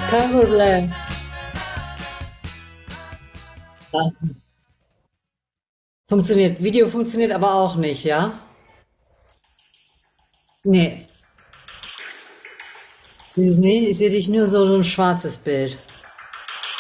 Kein Problem. Ja. Funktioniert. Video funktioniert aber auch nicht, ja? Nee. Ich sehe dich nur so ein schwarzes Bild.